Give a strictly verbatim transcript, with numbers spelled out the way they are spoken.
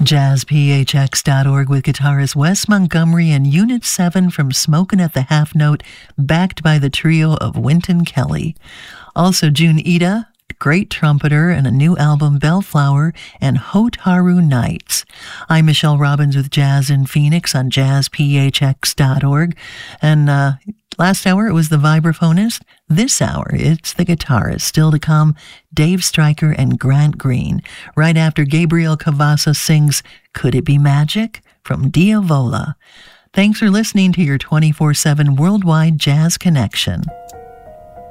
jazz p h x dot org with guitarist Wes Montgomery and Unit seven from Smokin' at the Half Note, backed by the trio of Wynton Kelly. Also June Ida, great trumpeter, and a new album, Bellflower and Hotaru Nights. I'm Michelle Robbins with Jazz in Phoenix on jazz p h x dot org. And uh, last hour it was the vibraphonist. This hour it's the guitarist. Still to come, Dave Stryker and Grant Green. Right after Gabriel Cavassa sings Could It Be Magic? From Diavola. Thanks for listening to your twenty-four seven worldwide jazz connection.